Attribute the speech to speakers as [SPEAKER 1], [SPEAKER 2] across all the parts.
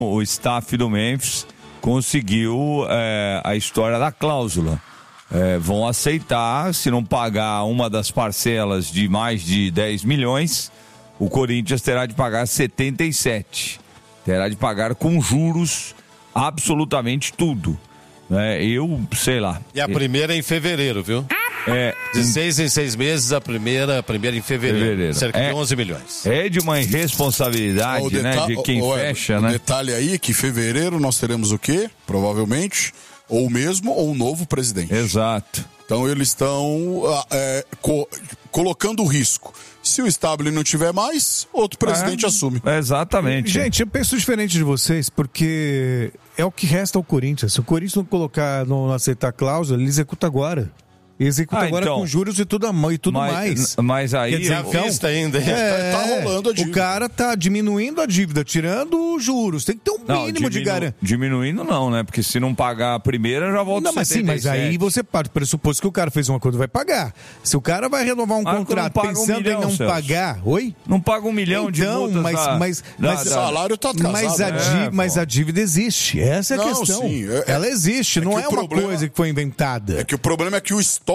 [SPEAKER 1] o staff do Memphis conseguiu a história da cláusula. Vão aceitar, se não pagar uma das parcelas de mais de 10 milhões, o Corinthians terá de pagar 77. Terá de pagar com juros absolutamente tudo. Eu sei lá.
[SPEAKER 2] E a primeira é em fevereiro, viu? De 6 em 6 meses, a primeira em fevereiro. Cerca de 11 milhões.
[SPEAKER 1] É de uma irresponsabilidade, de quem fecha, né?
[SPEAKER 3] Detalhe aí que em fevereiro nós teremos o quê? Provavelmente, ou o mesmo ou um novo presidente.
[SPEAKER 1] Exato.
[SPEAKER 3] Então eles estão colocando o risco. Se o Stabile não tiver mais, outro presidente assume.
[SPEAKER 1] Exatamente.
[SPEAKER 4] Gente, eu penso diferente de vocês, porque é o que resta ao Corinthians. Se o Corinthians não aceitar a cláusula, ele executa agora. Executa agora então, com juros e tudo mais.
[SPEAKER 1] Mas aí...
[SPEAKER 2] Quer dizer, à vista ainda.
[SPEAKER 3] Tá rolando a dívida.
[SPEAKER 4] O cara tá diminuindo a dívida, tirando os juros. Tem que ter um mínimo de garantia.
[SPEAKER 1] Diminuindo não, né? Porque se não pagar a primeira, já volta 77.
[SPEAKER 4] Mas aí você parte do pressuposto que o cara fez um acordo, vai pagar. Se o cara vai renovar um contrato pensando em não pagar... Oi?
[SPEAKER 1] Não paga 1 milhão de multas.
[SPEAKER 3] Mas o salário tá atrasado.
[SPEAKER 4] Mas a dívida existe. Essa é a questão. Sim, ela existe, não é uma coisa que foi inventada.
[SPEAKER 3] É que o problema é que o histórico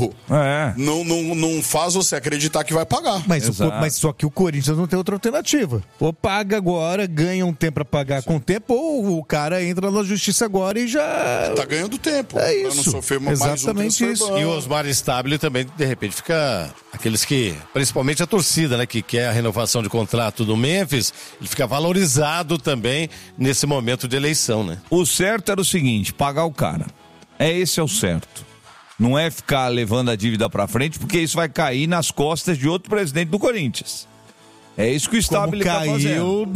[SPEAKER 3] não faz você acreditar que vai pagar.
[SPEAKER 4] Mas só que o Corinthians não tem outra alternativa. Ou paga agora, ganha um tempo pra pagar com o tempo, ou o cara entra na justiça agora e já...
[SPEAKER 3] Tá ganhando tempo.
[SPEAKER 4] É isso.
[SPEAKER 3] Pra não sofrer
[SPEAKER 4] exatamente
[SPEAKER 3] mais
[SPEAKER 4] isso.
[SPEAKER 2] E o Osmar Stabile também, de repente, fica... Aqueles que... Principalmente a torcida, né? Que quer a renovação de contrato do Memphis, ele fica valorizado também nesse momento de eleição, né?
[SPEAKER 1] O certo era o seguinte, pagar o cara. Esse é o certo. Não é ficar levando a dívida pra frente, porque isso vai cair nas costas de outro presidente do Corinthians. É isso que o Stabile tá fazendo.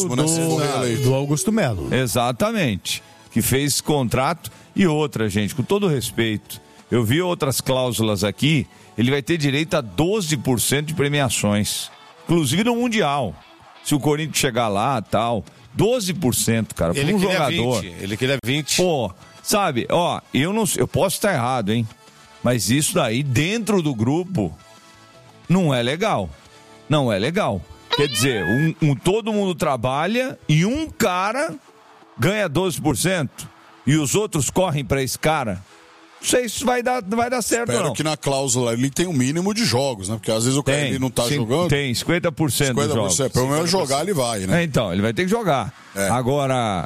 [SPEAKER 4] Do Augusto Melo.
[SPEAKER 1] Exatamente. Que fez esse contrato. E outra, gente, com todo respeito, eu vi outras cláusulas aqui, ele vai ter direito a 12% de premiações. Inclusive no Mundial. Se o Corinthians chegar lá e tal, 12%, cara, para um jogador.
[SPEAKER 2] Ele queria 20%.
[SPEAKER 1] Pô, sabe, eu posso estar errado, hein? Mas isso daí, dentro do grupo, não é legal. Não é legal. Quer dizer, todo mundo trabalha e um cara ganha 12% e os outros correm para esse cara. Não sei se vai dar certo, não.
[SPEAKER 3] Espero que na cláusula ele tem um mínimo de jogos, né? Porque às vezes o cara ele não tá jogando.
[SPEAKER 1] Tem 50% dos jogos.
[SPEAKER 3] Pelo menos jogar ele vai, né?
[SPEAKER 1] Então, ele vai ter que jogar. Agora,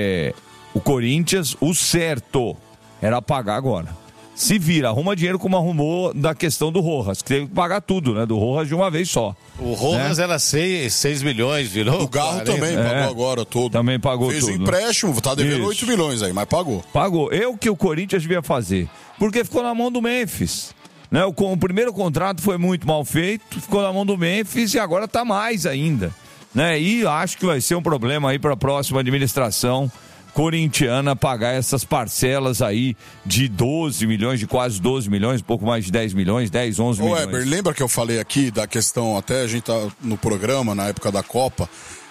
[SPEAKER 1] o Corinthians, o certo era pagar agora. Se vira, arruma dinheiro como arrumou da questão do Rojas, que teve que pagar tudo, né? Do Rojas de uma vez só.
[SPEAKER 2] O Rojas era 6 milhões, virou.
[SPEAKER 3] O Garro também pagou agora todo.
[SPEAKER 1] Também pagou tudo.
[SPEAKER 3] Fez o empréstimo, tá devendo 8 milhões aí, mas pagou.
[SPEAKER 1] Pagou. É o que o Corinthians devia fazer. Porque ficou na mão do Memphis. Né? O primeiro contrato foi muito mal feito, ficou na mão do Memphis e agora tá mais ainda. Né? E acho que vai ser um problema aí para a próxima administração corintiana pagar essas parcelas aí de 12 milhões, de quase 12 milhões, um pouco mais de 10 milhões, 10, 11 milhões.
[SPEAKER 3] Weber, lembra que eu falei aqui da questão, até a gente tá no programa na época da Copa,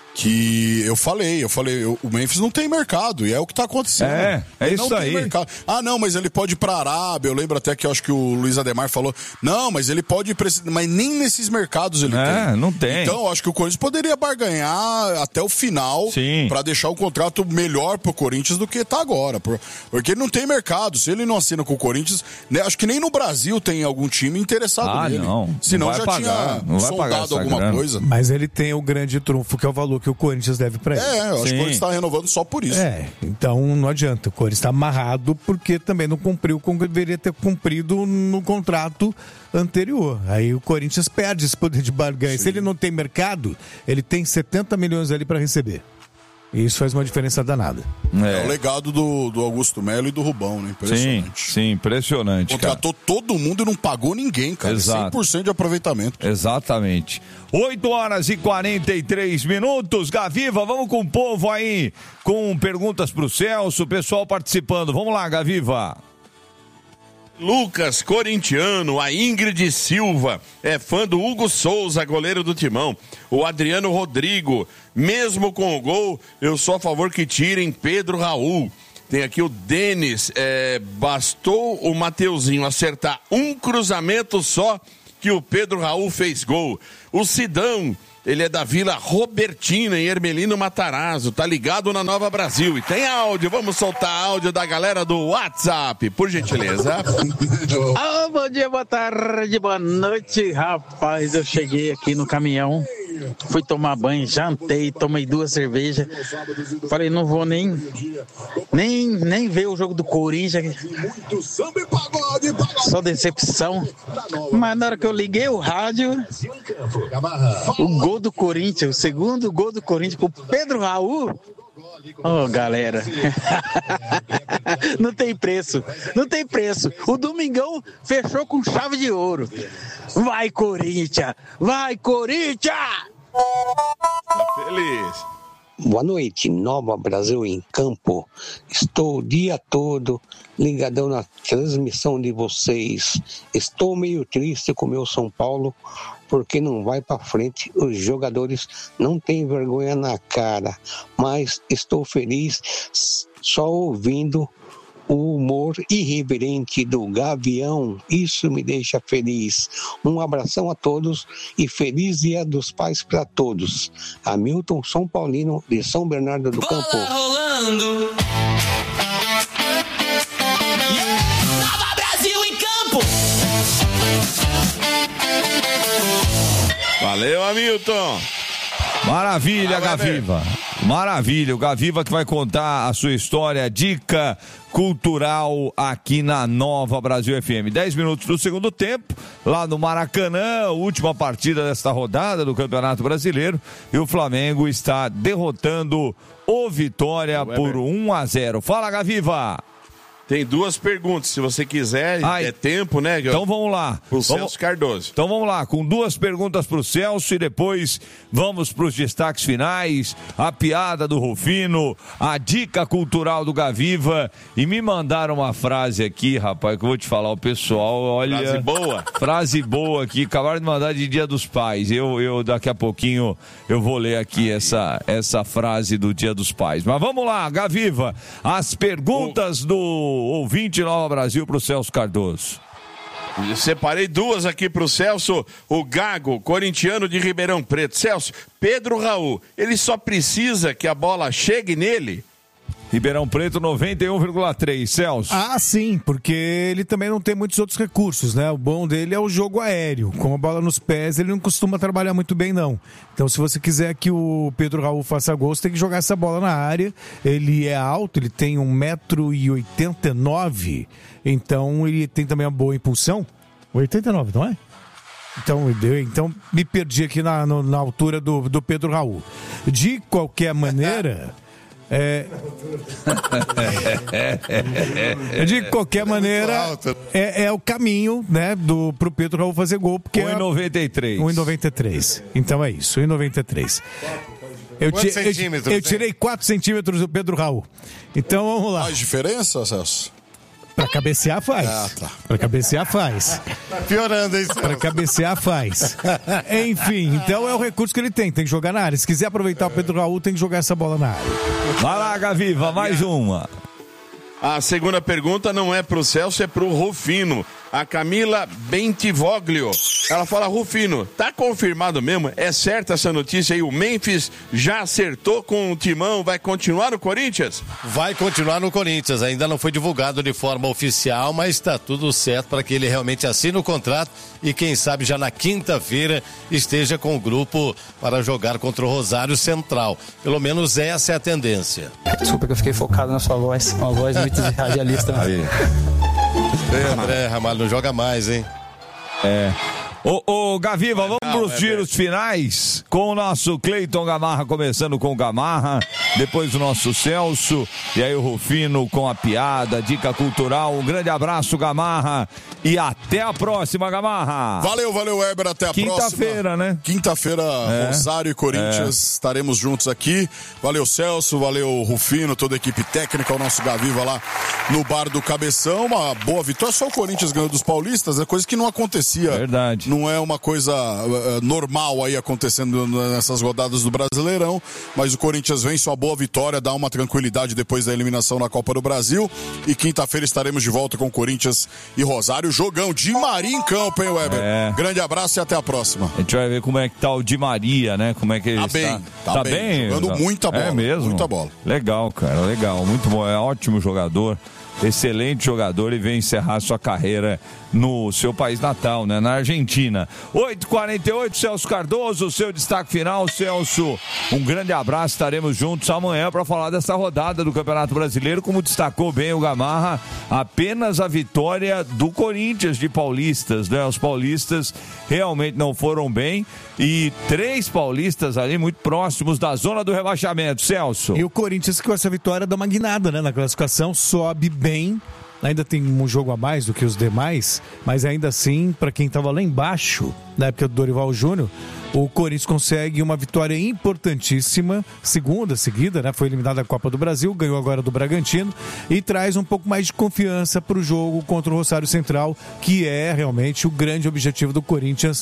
[SPEAKER 3] que eu falei, o Memphis não tem mercado, e é o que tá acontecendo.
[SPEAKER 1] Ele isso
[SPEAKER 3] não
[SPEAKER 1] aí.
[SPEAKER 3] Tem mercado. Não, mas ele pode ir pra Arábia, eu lembro até que eu acho que o Luiz Ademar falou, não, mas ele pode ir pra mas nem nesses mercados ele tem.
[SPEAKER 1] Não tem.
[SPEAKER 3] Então, eu acho que o Corinthians poderia barganhar até o final, pra deixar o contrato melhor pro Corinthians do que tá agora, porque ele não tem mercado, se ele não assina com o Corinthians, né, acho que nem no Brasil tem algum time interessado nele. Senão
[SPEAKER 1] não
[SPEAKER 3] já
[SPEAKER 1] pagar,
[SPEAKER 3] tinha soldado alguma coisa.
[SPEAKER 4] Mas ele tem o grande trunfo, que é o valor que o Corinthians deve pra ele.
[SPEAKER 3] Eu acho que o Corinthians está renovando só por isso.
[SPEAKER 4] Então não adianta. O Corinthians está amarrado porque também não cumpriu como deveria ter cumprido no contrato anterior. Aí o Corinthians perde esse poder de barganha. Se ele não tem mercado, ele tem 70 milhões ali para receber. E isso faz uma diferença danada.
[SPEAKER 3] É o legado do Augusto Melo e do Rubão, né? Impressionante.
[SPEAKER 1] Sim, impressionante.
[SPEAKER 3] Contratou todo mundo e não pagou ninguém, cara.
[SPEAKER 1] Exato.
[SPEAKER 3] 100% de aproveitamento.
[SPEAKER 1] Exatamente. 8h40. Gaviva, vamos com o povo aí, com perguntas pro Celso, o pessoal participando. Vamos lá, Gaviva.
[SPEAKER 5] Lucas, corintiano, a Ingrid Silva, é fã do Hugo Souza, goleiro do Timão. O Adriano Rodrigo, mesmo com o gol, eu sou a favor que tirem Pedro Raul. Tem aqui o Denis, bastou o Mateuzinho acertar um cruzamento só que o Pedro Raul fez gol. O Sidão, Ele é da Vila Robertina, em Hermelino Matarazzo. Tá ligado na Nova Brasil. E tem áudio. Vamos soltar áudio da galera do WhatsApp, por gentileza.
[SPEAKER 6] Bom dia, boa tarde, boa noite. Rapaz, eu cheguei aqui no caminhão. Fui tomar banho, jantei, tomei 2 cervejas. Falei, não vou nem ver o jogo do Corinthians. Só decepção. Mas na hora que eu liguei o rádio, o gol do Corinthians, o segundo gol do Corinthians pro Pedro Raul. Oh, galera. Não tem preço. Não tem preço. O Domingão fechou com chave de ouro. Vai, Corinthians! Vai, Corinthians!
[SPEAKER 5] Tá feliz.
[SPEAKER 7] Boa noite, Nova Brasil em Campo. Estou o dia todo ligadão na transmissão de vocês. Estou meio triste com o meu São Paulo, porque não vai para frente. Os jogadores não têm vergonha na cara, mas estou feliz só ouvindo o humor irreverente do Gavião. Isso me deixa feliz. Um abração a todos e feliz Dia dos Pais para todos. Hamilton São Paulino de São Bernardo do Campo.
[SPEAKER 8] Bola rolando. Nova Brasil em campo.
[SPEAKER 5] Valeu, Hamilton.
[SPEAKER 1] Maravilha, Gaviva. Maravilha, o Gaviva que vai contar a sua história, dica cultural aqui na Nova Brasil FM. 10 minutos do segundo tempo, lá no Maracanã, última partida desta rodada do Campeonato Brasileiro, e o Flamengo está derrotando o Vitória por 1-0. Fala, Gaviva!
[SPEAKER 5] Tem 2 perguntas, se você quiser, é tempo, né?
[SPEAKER 1] Então vamos lá.
[SPEAKER 5] O Celso Cardoso.
[SPEAKER 1] Então vamos lá, com 2 perguntas pro Celso e depois vamos pros destaques finais, a piada do Rufino, a dica cultural do Gaviva. E me mandaram uma frase aqui, rapaz, que eu vou te falar, o pessoal, olha...
[SPEAKER 5] Frase boa?
[SPEAKER 1] Frase boa aqui, acabaram de mandar de Dia dos Pais. Eu daqui a pouquinho, eu vou ler aqui essa frase do Dia dos Pais. Mas vamos lá, Gaviva, as perguntas do ouvinte Nova Brasil pro Celso Cardoso.
[SPEAKER 5] Eu separei 2 aqui pro Celso. O Gago, corintiano de Ribeirão Preto. Celso, Pedro Raul, ele só precisa que a bola chegue nele?
[SPEAKER 1] Ribeirão Preto 91,3, Celso.
[SPEAKER 4] Ah, sim, porque ele também não tem muitos outros recursos, né? O bom dele é o jogo aéreo. Com a bola nos pés, ele não costuma trabalhar muito bem, não. Então, se você quiser que o Pedro Raul faça gol, você tem que jogar essa bola na área. Ele é alto, ele tem 1,89 m, então ele tem também uma boa impulsão. 89, não é? Então me perdi aqui na altura do Pedro Raul. De qualquer maneira... De qualquer maneira, é o caminho, né, pro Pedro Raul fazer gol, porque
[SPEAKER 1] 1,93.
[SPEAKER 4] Então é isso, 1,93. Eu tirei 4 centímetros do Pedro Raul. Então vamos lá.
[SPEAKER 3] Faz diferença, Celso?
[SPEAKER 4] Pra cabecear faz.
[SPEAKER 3] Tá.
[SPEAKER 4] Pra cabecear faz.
[SPEAKER 2] Tá piorando isso.
[SPEAKER 4] Pra cabecear faz. Enfim, então é o recurso que ele tem que jogar na área. Se quiser aproveitar o Pedro Raul, tem que jogar essa bola na área.
[SPEAKER 1] Vai lá, Gaviva, mais uma.
[SPEAKER 5] A segunda pergunta não é pro Celso, é pro Rufino. A Camila Bentivoglio. Ela fala, Rufino, tá confirmado mesmo? É certa essa notícia aí? O Memphis já acertou com o Timão, vai continuar no Corinthians?
[SPEAKER 2] Vai continuar no Corinthians, ainda não foi divulgado de forma oficial, mas está tudo certo para que ele realmente assine o contrato e quem sabe já na quinta-feira esteja com o grupo para jogar contra o Rosário Central. Pelo menos essa é a tendência.
[SPEAKER 9] Desculpa que eu fiquei focado na sua voz, uma voz muito de radialista.
[SPEAKER 2] Aí. André Ramalho não joga mais, hein?
[SPEAKER 1] Ô Gaviva, vamos pros giros finais com o nosso Cleiton Gamarra, começando com o Gamarra, depois o nosso Celso, e aí o Rufino com a piada, dica cultural. Um grande abraço, Gamarra, e até a próxima, Gamarra.
[SPEAKER 3] Valeu, Weber, até a próxima.
[SPEAKER 1] Quinta-feira, né?
[SPEAKER 3] Quinta-feira, Rosário e Corinthians, estaremos juntos aqui. Valeu, Celso, valeu, Rufino, toda a equipe técnica, o nosso Gaviva lá no Bar do Cabeção. Uma boa vitória, só o Corinthians ganhou dos paulistas, é coisa que não acontecia.
[SPEAKER 1] Verdade.
[SPEAKER 3] não é uma coisa normal aí acontecendo nessas rodadas do Brasileirão, mas o Corinthians vence uma boa vitória, dá uma tranquilidade depois da eliminação na Copa do Brasil, e quinta-feira estaremos de volta com Corinthians e Rosário, jogão Di Maria em campo, hein, Weber? Grande abraço e até a próxima.
[SPEAKER 1] A gente vai ver como é que tá o Di Maria, né? Como é que ele está.
[SPEAKER 3] Tá bem, jogando muita bola.
[SPEAKER 1] É mesmo?
[SPEAKER 3] Muita bola.
[SPEAKER 1] Legal, cara, legal, muito bom, é ótimo jogador. Excelente jogador e vem encerrar sua carreira no seu país natal, né? Na Argentina. 8h48, Celso Cardoso, seu destaque final. Celso, um grande abraço, estaremos juntos amanhã para falar dessa rodada do Campeonato Brasileiro, como destacou bem o Gamarra, apenas a vitória do Corinthians de paulistas, né? Os paulistas realmente não foram bem e 3 paulistas ali muito próximos da zona do rebaixamento, Celso.
[SPEAKER 4] E o Corinthians com essa vitória dá uma guinada, né? Na classificação, sobe bem. Ainda tem um jogo a mais do que os demais, mas ainda assim, para quem estava lá embaixo, na época do Dorival Júnior, o Corinthians consegue uma vitória importantíssima, segunda seguida, né? Foi eliminado da Copa do Brasil, ganhou agora do Bragantino e traz um pouco mais de confiança para o jogo contra o Rosário Central, que é realmente o grande objetivo do Corinthians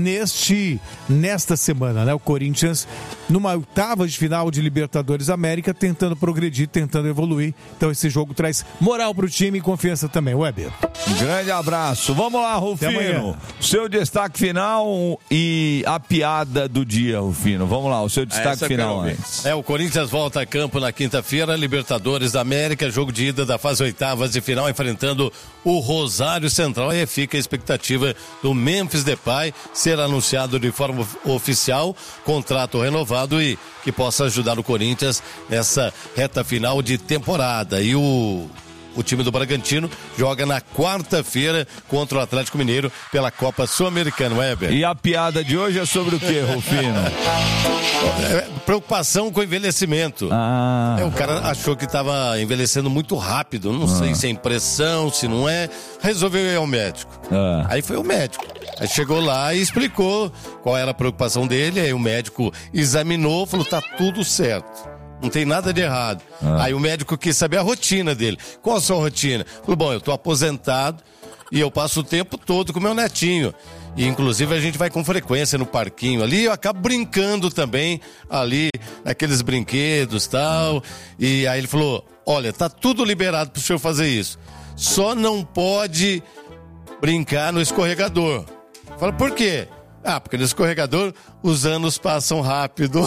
[SPEAKER 4] nesta semana, né? O Corinthians numa oitava de final de Libertadores América, tentando progredir, tentando evoluir. Então esse jogo traz moral para o time e confiança também, Weber.
[SPEAKER 1] Um grande abraço. Vamos lá, Rufino. Seu destaque final e a piada do dia, Rufino. Vamos lá, o seu destaque final antes.
[SPEAKER 2] O Corinthians volta a campo na quinta-feira, Libertadores da América, jogo de ida da fase oitavas de final, enfrentando o Rosário Central. E fica a expectativa do Memphis Depay ser anunciado de forma oficial, contrato renovado e que possa ajudar o Corinthians nessa reta final de temporada. E o time do Bragantino joga na quarta-feira contra o Atlético Mineiro pela Copa Sul-Americana, Weber.
[SPEAKER 1] E a piada de hoje é sobre o que, Rufino?
[SPEAKER 2] Preocupação com o envelhecimento. O cara achou que estava envelhecendo muito rápido, não sei se é impressão, se não é, resolveu ir ao médico. Aí foi o médico. Aí chegou lá e explicou qual era a preocupação dele, aí o médico examinou, falou, tá tudo certo. Não tem nada de errado. Aí o médico quis saber a rotina dele. Qual a sua rotina? Falou, bom, eu tô aposentado e eu passo o tempo todo com meu netinho. E inclusive a gente vai com frequência no parquinho ali, eu acabo brincando também ali, naqueles brinquedos e tal. E aí ele falou, olha, tá tudo liberado pro senhor fazer isso. Só não pode brincar no escorregador. Fala, por quê? Porque no escorregador os anos passam rápido.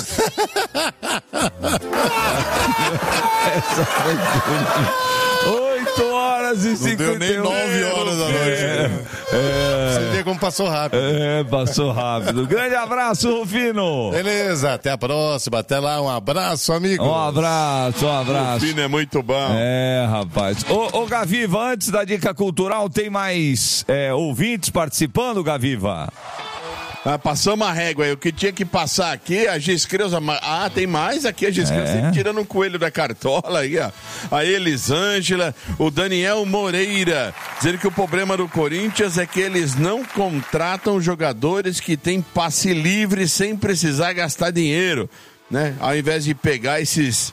[SPEAKER 1] Essa foi 8h51.
[SPEAKER 3] Não deu nem 9 horas da noite.
[SPEAKER 2] Você vê como passou rápido.
[SPEAKER 1] Passou rápido. Grande abraço, Rufino.
[SPEAKER 2] Beleza, até a próxima. Até lá, um abraço, amigo.
[SPEAKER 1] Um abraço.
[SPEAKER 5] Rufino é muito bom.
[SPEAKER 1] Rapaz. Ô, Gaviva, antes da dica cultural, tem mais ouvintes participando, Gaviva?
[SPEAKER 5] Passamos a régua aí. O que tinha que passar aqui, a Giscreuza. Tem mais aqui, a Giscreuza sempre tirando um coelho da cartola aí, ó. A Elisângela, o Daniel Moreira, dizendo que o problema do Corinthians é que eles não contratam jogadores que têm passe livre sem precisar gastar dinheiro, né? Ao invés de pegar esses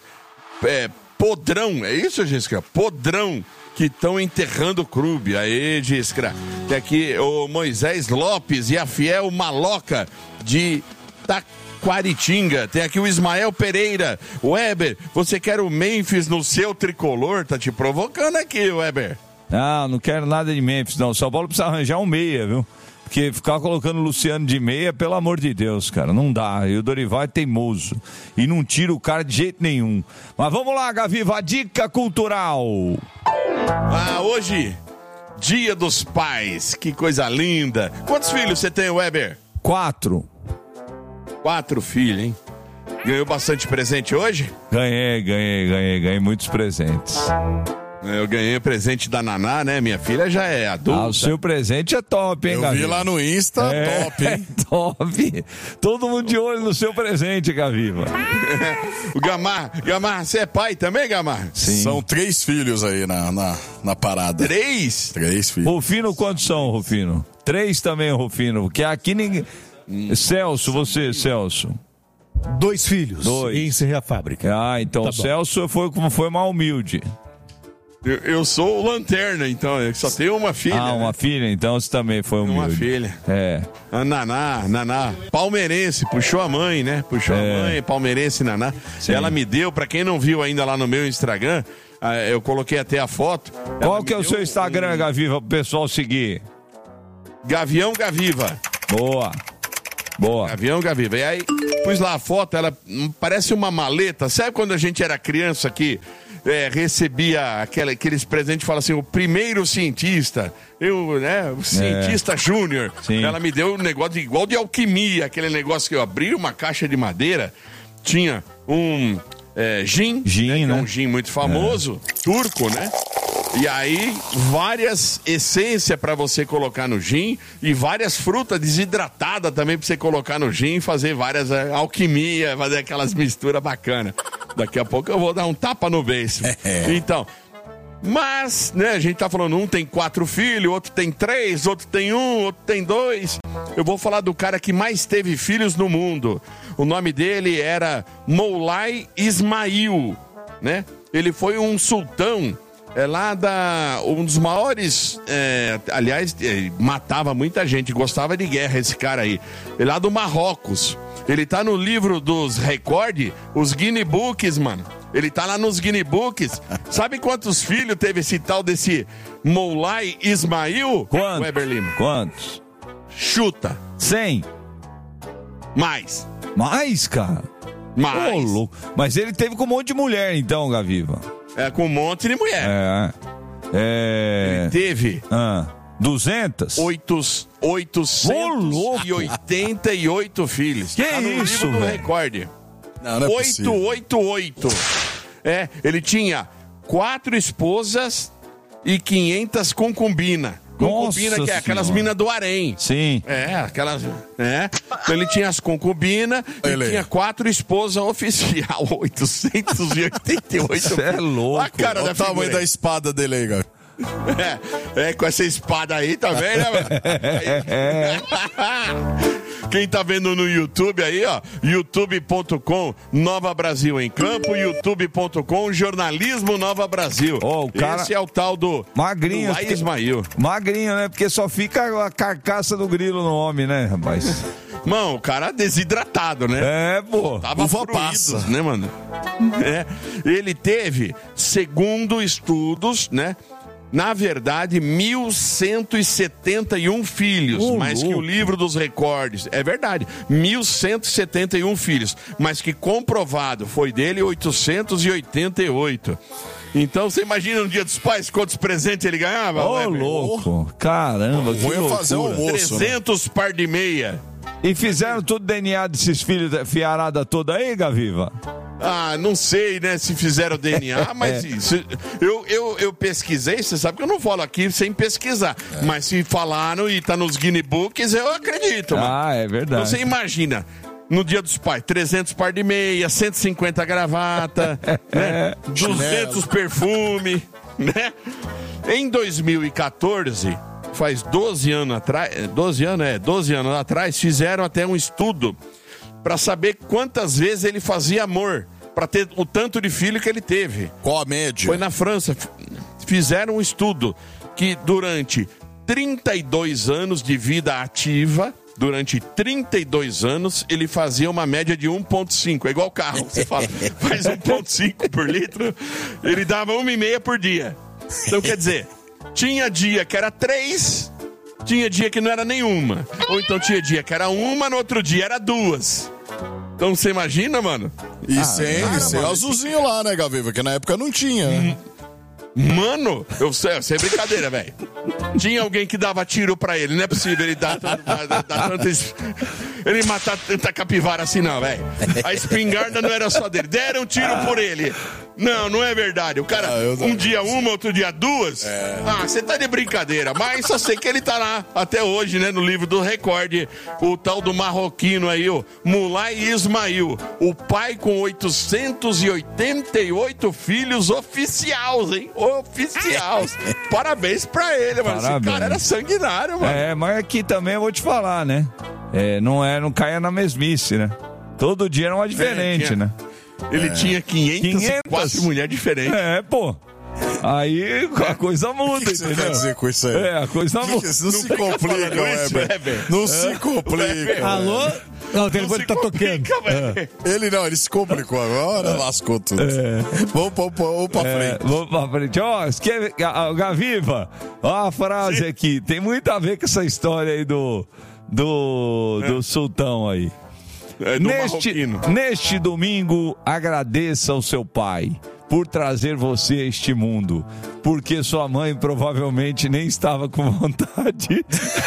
[SPEAKER 5] podrão, é isso, Giscreuza? Podrão. Que estão enterrando o clube. Aí, Giscra. Tem aqui o Moisés Lopes e a Fiel Maloca de Taquaritinga. Tem aqui o Ismael Pereira. Weber, você quer o Memphis no seu tricolor? Tá te provocando aqui, Weber.
[SPEAKER 1] Não quero nada de Memphis, não. São Paulo precisa arranjar um meia, viu? Porque ficar colocando o Luciano de meia, pelo amor de Deus, cara, não dá. E o Dorival é teimoso. E não tira o cara de jeito nenhum. Mas vamos lá, Gaviva, a dica cultural.
[SPEAKER 5] Hoje, Dia dos Pais. Que coisa linda. Quantos filhos você tem, Weber?
[SPEAKER 1] 4.
[SPEAKER 5] 4 filhos, hein? Ganhou bastante presente hoje?
[SPEAKER 1] Ganhei muitos presentes.
[SPEAKER 5] Eu ganhei o presente da Naná, né? Minha filha já é adulta.
[SPEAKER 1] O seu presente é top, hein, Gaviva?
[SPEAKER 3] Eu vi lá no Insta, top, hein?
[SPEAKER 1] Top. Todo mundo de olho no seu presente, Gaviva.
[SPEAKER 5] O Gamar, você é pai também, Gamar?
[SPEAKER 3] Sim. São 3 filhos aí na parada.
[SPEAKER 5] 3?
[SPEAKER 3] 3 filhos.
[SPEAKER 1] Rufino, quantos são, Rufino? 3 também, Rufino. Porque aqui ninguém... Celso, você, Celso.
[SPEAKER 4] 2 filhos. 2. E encerrei a fábrica.
[SPEAKER 1] Então tá o Celso foi mal humilde.
[SPEAKER 5] Eu sou o Lanterna, então, eu só tenho uma filha.
[SPEAKER 1] Ah, uma filha, então você também foi humilde.
[SPEAKER 5] Uma filha.
[SPEAKER 1] É.
[SPEAKER 5] A Naná, palmeirense, puxou a mãe, né? Puxou a mãe, palmeirense, Naná.
[SPEAKER 1] Sim.
[SPEAKER 5] Ela me deu, pra quem não viu ainda lá no meu Instagram, eu coloquei até a foto.
[SPEAKER 1] Qual que é o seu Instagram, Gaviva, pro pessoal seguir?
[SPEAKER 5] Gavião Gaviva.
[SPEAKER 1] Boa.
[SPEAKER 5] Gavião Gaviva. E aí, pus lá a foto, ela parece uma maleta. Sabe quando a gente era criança que recebia aqueles presentes e fala assim, o primeiro cientista, o cientista júnior. Ela me deu um negócio igual de alquimia, aquele negócio que eu abri uma caixa de madeira, tinha um gin, né? Um gin muito famoso, turco, né? E aí, várias essências para você colocar no gin e várias frutas desidratadas também para você colocar no gin e fazer várias alquimia, fazer aquelas misturas bacanas. Daqui a pouco eu vou dar um tapa no beiço. Então, mas, né, a gente tá falando, um tem 4 filhos, outro tem 3, outro tem 1, outro tem 2. Eu vou falar do cara que mais teve filhos no mundo. O nome dele era Moulay Ismail, né? Ele foi um sultão um dos maiores, aliás, matava muita gente, gostava de guerra esse cara aí. Ele lá do Marrocos. Ele tá no livro dos recordes, os Guinness Books, mano. Ele tá lá nos Guinness Books. Sabe quantos filhos teve esse tal desse Moulay Ismail?
[SPEAKER 1] Quantos?
[SPEAKER 5] Weber Lima.
[SPEAKER 1] Quantos?
[SPEAKER 5] Chuta.
[SPEAKER 1] 100.
[SPEAKER 5] Mais,
[SPEAKER 1] cara?
[SPEAKER 5] Mais.
[SPEAKER 1] Ô, louco. Mas ele teve com um monte de mulher, então, Gaviva.
[SPEAKER 5] Com um monte de mulher. Ele teve...
[SPEAKER 1] 200?
[SPEAKER 5] 888 filhos.
[SPEAKER 1] Que
[SPEAKER 5] tá no
[SPEAKER 1] isso,
[SPEAKER 5] livro do
[SPEAKER 1] velho?
[SPEAKER 5] recorde.
[SPEAKER 3] Não é
[SPEAKER 5] 888. Ele tinha 4 esposas e 500 concubinas. Concubina, que é aquelas minas do harém.
[SPEAKER 1] Sim.
[SPEAKER 5] Aquelas... Então ele tinha as concubinas e tinha 4 esposas oficial. 888.
[SPEAKER 1] Você é louco.
[SPEAKER 5] A cara
[SPEAKER 3] Olha o tamanho da espada dele aí, cara.
[SPEAKER 5] Com essa espada aí, tá vendo, né, mano? Quem tá vendo no YouTube aí, ó, youtube.com Nova Brasil em Campo, youtube.com Jornalismo Nova Brasil.
[SPEAKER 1] O cara...
[SPEAKER 5] Esse é o tal do
[SPEAKER 1] magrinho,
[SPEAKER 5] do Ismail.
[SPEAKER 1] Magrinho, né? Porque só fica a carcaça do grilo no homem, né, rapaz?
[SPEAKER 5] Mano, o cara desidratado, né?
[SPEAKER 1] Pô.
[SPEAKER 5] Tava fruídos, né, mano? Ele teve, segundo estudos, né? Na verdade, 1.171 filhos, mais que o livro dos recordes. É verdade, 1.171 filhos, mas que comprovado foi dele 888. Então, você imagina no Dia dos Pais quantos presentes ele ganhava?
[SPEAKER 1] Ô, louco. Caramba, que loucura.
[SPEAKER 3] Fazer um almoço,
[SPEAKER 5] 300 par de meia.
[SPEAKER 1] E fizeram tudo DNA desses filhos, fiarada toda aí, Gaviva?
[SPEAKER 5] Não sei, né, se fizeram DNA, mas isso, eu pesquisei, você sabe que eu não falo aqui sem pesquisar, mas se falaram e tá nos Guinness Books, eu acredito, mano.
[SPEAKER 1] É verdade.
[SPEAKER 5] Então você imagina, no Dia dos Pais, 300 par de meia, 150 gravata, né, 200 perfume, né? Em 2014, faz 12 anos atrás, fizeram até um estudo para saber quantas vezes ele fazia amor, para ter o tanto de filho que ele teve.
[SPEAKER 3] Qual a média?
[SPEAKER 5] Foi na França, fizeram um estudo que durante 32 anos de vida ativa, durante 32 anos, ele fazia uma média de 1,5. É igual carro, você fala, faz 1,5 por litro, ele dava 1,5 por dia. Então, quer dizer, tinha dia que era 3, tinha dia que não era nenhuma. Ou então tinha dia que era 1, no outro dia era 2. Então você imagina, mano?
[SPEAKER 3] E sem o azulzinho lá, né, Gaviva? Que na época não tinha, né?
[SPEAKER 5] Mano, sem brincadeira, velho. Tinha alguém que dava tiro pra ele, não é possível ele dar ele matar tanta capivara assim, não, velho. A espingarda não era só dele, deram tiro por ele. Não é verdade. O cara, um dia uma, outro dia 2. Você tá de brincadeira. Mas só sei que ele tá lá até hoje, né, no livro do recorde, o tal do marroquino aí, o Moulay Ismail, o pai com 888 filhos oficiais, hein? Oficiais. Parabéns pra ele, mano. Esse cara era sanguinário, mano.
[SPEAKER 1] Mas aqui também eu vou te falar, né? Não caia na mesmice, né? Todo dia era uma diferente, né?
[SPEAKER 5] Ele tinha 504 mulheres diferentes.
[SPEAKER 1] Pô. Aí a coisa muda,
[SPEAKER 3] O que você
[SPEAKER 1] entendeu?
[SPEAKER 3] quer dizer com isso aí?
[SPEAKER 1] A coisa muda.
[SPEAKER 3] Não se complica, Weber. Não se complica.
[SPEAKER 4] Alô? Não, o telefone tá tocando.
[SPEAKER 3] Ele se complicou agora, lascou tudo. Vamos pra frente.
[SPEAKER 1] Vamos pra frente. Ó, Gaviva, ó a frase aqui. Tem muito a ver com essa história aí do sultão aí. Neste domingo, agradeça ao seu pai por trazer você a este mundo, porque sua mãe provavelmente nem estava com vontade.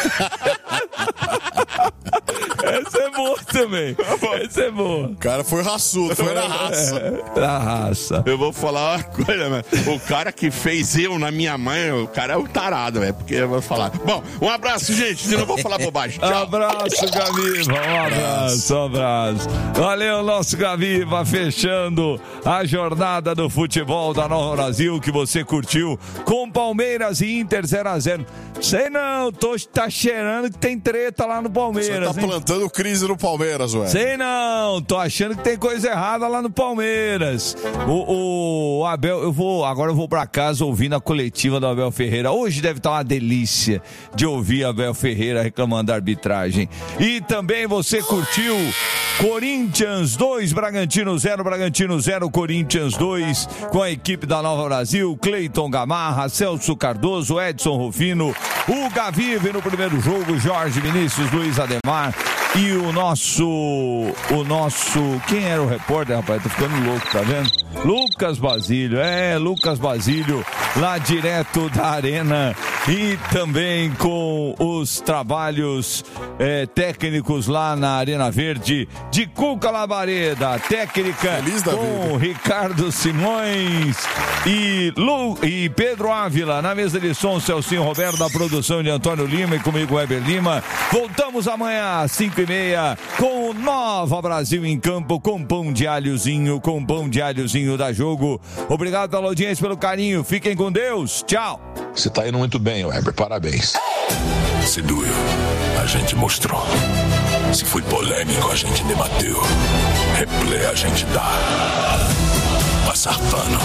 [SPEAKER 1] Essa é boa também. Essa é boa.
[SPEAKER 3] O cara foi raçudo, foi na raça.
[SPEAKER 1] Na raça.
[SPEAKER 5] Eu vou falar uma coisa, mano. O cara que fez eu na minha mãe, o cara é um tarado, velho. Porque eu vou falar. Bom, um abraço, gente. Eu não vou falar bobagem. Tchau.
[SPEAKER 1] Abraço, Gaviva. Um abraço. Valeu, nosso Gaviva, fechando a jornada do futebol da Nova Brasil que você curtiu com Palmeiras e Inter 0-0. Sei não, tá cheirando que tem treta lá no Palmeiras.
[SPEAKER 3] Você tá plantando crise no Palmeiras, ué.
[SPEAKER 1] Sei não, tô achando que tem coisa errada lá no Palmeiras. O Abel, agora eu vou pra casa ouvindo a coletiva do Abel Ferreira. Hoje deve estar uma delícia de ouvir Abel Ferreira reclamando da arbitragem. E também você curtiu Corinthians 2, Bragantino 0, Corinthians 2, com a equipe da Nova Brasil, Cleiton Gamarra, Celso Cardoso, Edson Rufino, o Gavive no primeiro jogo, Jorge Vinícius, Luiz Ademar e o nosso, quem era o repórter, rapaz? Tô ficando louco, tá vendo? Lucas Basílio, lá direto da Arena e também com os trabalhos técnicos lá na Arena Verde de Cuca Labareda, técnica com Ricardo Simões e Pedro Ávila, na mesa de som, Celcinho Roberto, da produção de Antônio Lima e comigo, Weber Lima. Voltamos amanhã às 5h30 com o Nova Brasil em campo, com pão de alhozinho da Jogo. Obrigado pela audiência, pelo carinho. Fiquem com Deus. Tchau.
[SPEAKER 10] Você tá indo muito bem, Weber. Parabéns. Se doeu, a gente mostrou. Se foi polêmico, a gente debateu. Replay a gente dá. Passar pano.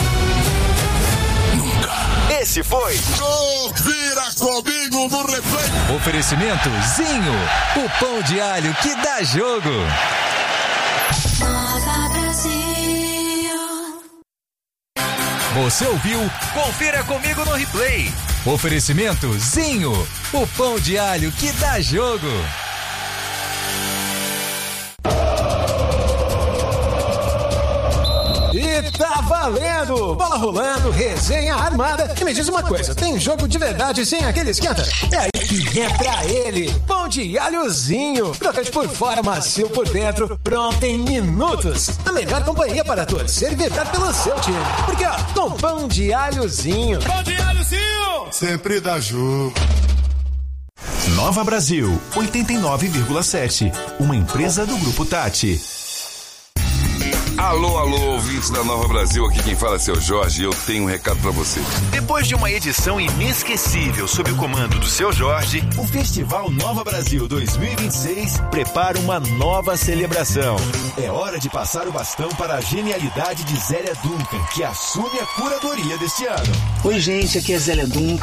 [SPEAKER 10] Nunca.
[SPEAKER 11] Esse foi
[SPEAKER 3] Vira comigo no replay.
[SPEAKER 11] Oferecimento Zinho, o pão de alho que dá jogo.
[SPEAKER 8] Nova Brasil.
[SPEAKER 11] Você ouviu? Confira comigo no replay. Oferecimento Zinho, o pão de alho que dá jogo.
[SPEAKER 12] E tá valendo! Bola rolando, resenha armada. E me diz uma coisa, tem jogo de verdade sem aquele esquenta? É aí que entra ele, pão de alhozinho. Crocante por fora, macio por dentro, pronto em minutos. A melhor companhia para torcer e vibrar pelo seu time. Porque ó, com pão de alhozinho.
[SPEAKER 13] Pão de alhozinho!
[SPEAKER 3] Sempre dá jogo.
[SPEAKER 11] Nova Brasil, 89,7. Uma empresa do Grupo Tati.
[SPEAKER 14] Alô, ouvintes da Nova Brasil, aqui quem fala é seu Jorge e eu tenho um recado pra você.
[SPEAKER 11] Depois de uma edição inesquecível sob o comando do seu Jorge, o Festival Nova Brasil 2026 prepara uma nova celebração. É hora de passar o bastão para a genialidade de Zélia Duncan, que assume a curadoria deste ano.
[SPEAKER 15] Oi, gente, aqui é Zélia Duncan.